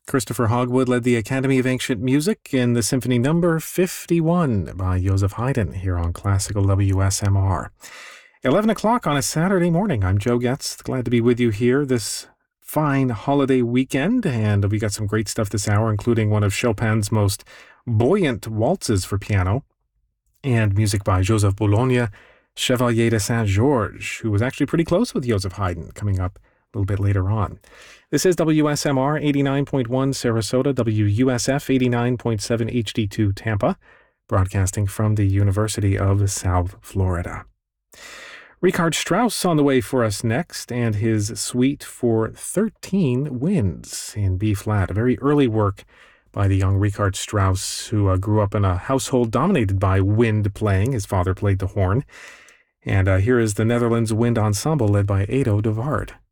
Christopher Hogwood led the Academy of Ancient Music in the Symphony Number 51 by Joseph Haydn here on Classical WSMR. 11 o'clock on a Saturday morning. I'm Joe Getz. Glad to be with you here this fine holiday weekend, and we got some great stuff this hour, including one of Chopin's most buoyant waltzes for piano, and music by Joseph Boulogne, Chevalier de Saint-Georges, who was actually pretty close with Joseph Haydn, coming up a little bit later on. This is WSMR 89.1 Sarasota, WUSF 89.7 HD2 Tampa, broadcasting from the University of South Florida. Richard Strauss on the way for us next, and his suite for 13 Winds in B-flat, a very early work by the young Richard Strauss, who grew up in a household dominated by wind playing. His father played the horn. And here is the Netherlands Wind Ensemble led by Edo de Waard.